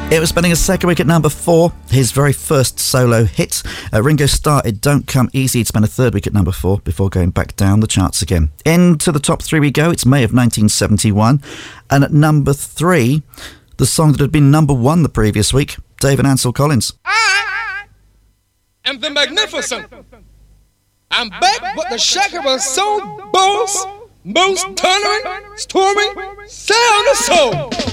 It was spending a second week at number 4, his very first solo hit. Ringo Starr, It Don't Come Easy. It spent a third week at number 4 before going back down the charts again. Into the top 3 we go. It's May of 1971. And at number 3, the song that had been number 1 the previous week, Dave and Ansel Collins. I am the magnificent. I'm back with the shaker of soul, boss, most thundering, storming, sound of soul.